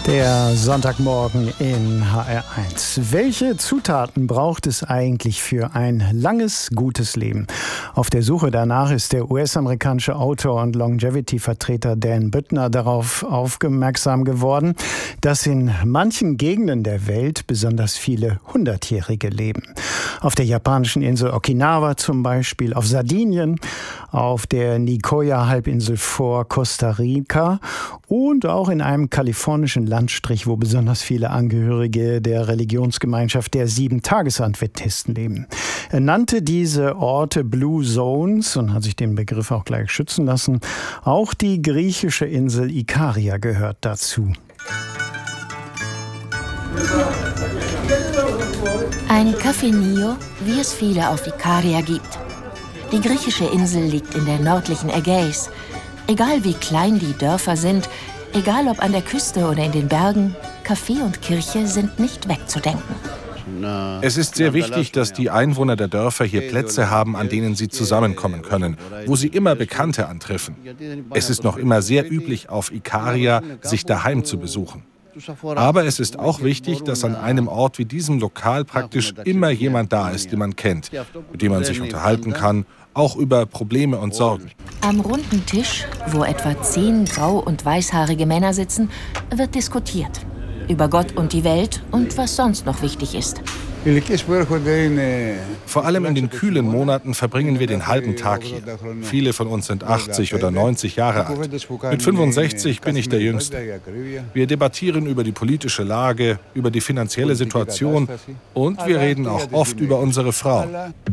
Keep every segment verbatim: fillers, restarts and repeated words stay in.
Der Sonntagmorgen in H R eins. Welche Zutaten braucht es eigentlich für ein langes, gutes Leben? Auf der Suche danach ist der U S-amerikanische Autor und Longevity-Vertreter Dan Buettner darauf aufmerksam geworden, dass in manchen Gegenden der Welt besonders viele Hundertjährige leben. Auf der japanischen Insel Okinawa zum Beispiel, auf Sardinien, auf der Nicoya-Halbinsel vor Costa Rica und auch in einem kalifornischen Landstrich, wo besonders viele Angehörige der Religionsgemeinschaft der Sieben-Tages-Adventisten leben. Er nannte diese Orte Blue Zones und hat sich den Begriff auch gleich schützen lassen. Auch die griechische Insel Ikaria gehört dazu. Ein Café Nio, wie es viele auf Ikaria gibt. Die griechische Insel liegt in der nördlichen Ägäis. Egal wie klein die Dörfer sind, egal ob an der Küste oder in den Bergen, Café und Kirche sind nicht wegzudenken. Es ist sehr wichtig, dass die Einwohner der Dörfer hier Plätze haben, an denen sie zusammenkommen können, wo sie immer Bekannte antreffen. Es ist noch immer sehr üblich, auf Ikaria sich daheim zu besuchen. Aber es ist auch wichtig, dass an einem Ort wie diesem Lokal praktisch immer jemand da ist, den man kennt, mit dem man sich unterhalten kann, auch über Probleme und Sorgen. Am runden Tisch, wo etwa zehn grau- und weißhaarige Männer sitzen, wird diskutiert. Über Gott und die Welt und was sonst noch wichtig ist. Vor allem in den kühlen Monaten verbringen wir den halben Tag hier. Viele von uns sind achtzig oder neunzig Jahre alt. Mit fünfundsechzig bin ich der Jüngste. Wir debattieren über die politische Lage, über die finanzielle Situation und wir reden auch oft über unsere Frauen.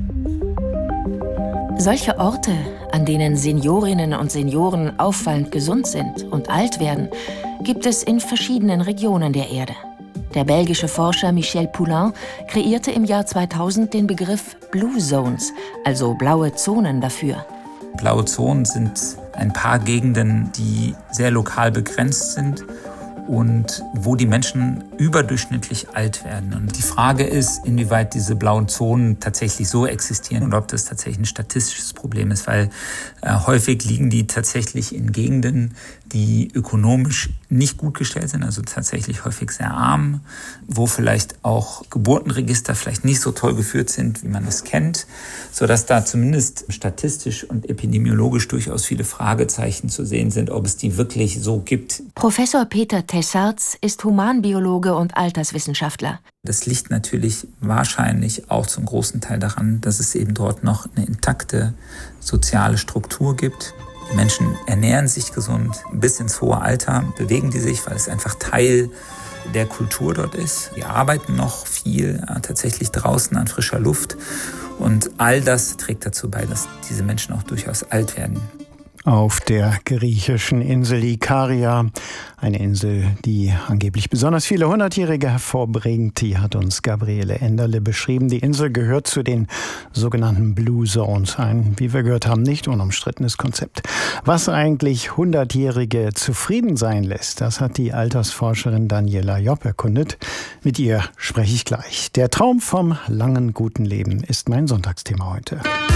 Solche Orte, an denen Seniorinnen und Senioren auffallend gesund sind und alt werden, gibt es in verschiedenen Regionen der Erde. Der belgische Forscher Michel Poulain kreierte im Jahr zweitausend den Begriff Blue Zones, also blaue Zonen dafür. Blaue Zonen sind ein paar Gegenden, die sehr lokal begrenzt sind und wo die Menschen überdurchschnittlich alt werden. Und die Frage ist, inwieweit diese blauen Zonen tatsächlich so existieren und ob das tatsächlich ein statistisches Problem ist, weil äh, häufig liegen die tatsächlich in Gegenden, die ökonomisch nicht gut gestellt sind, also tatsächlich häufig sehr arm, wo vielleicht auch Geburtenregister vielleicht nicht so toll geführt sind, wie man es kennt, sodass da zumindest statistisch und epidemiologisch durchaus viele Fragezeichen zu sehen sind, ob es die wirklich so gibt. Professor Peter Tessarts ist Humanbiologe und Alterswissenschaftler. Das liegt natürlich wahrscheinlich auch zum großen Teil daran, dass es eben dort noch eine intakte soziale Struktur gibt. Die Menschen ernähren sich gesund, bis ins hohe Alter bewegen die sich, weil es einfach Teil der Kultur dort ist. Die arbeiten noch viel, äh, tatsächlich draußen an frischer Luft. Und all das trägt dazu bei, dass diese Menschen auch durchaus alt werden. Auf der griechischen Insel Ikaria, eine Insel, die angeblich besonders viele Hundertjährige hervorbringt, die hat uns Gabriele Enderle beschrieben. Die Insel gehört zu den sogenannten Blue Zones, ein, wie wir gehört haben, nicht unumstrittenes Konzept. Was eigentlich Hundertjährige zufrieden sein lässt, das hat die Altersforscherin Daniela Jopp erkundet. Mit ihr spreche ich gleich. Der Traum vom langen, guten Leben ist mein Sonntagsthema heute.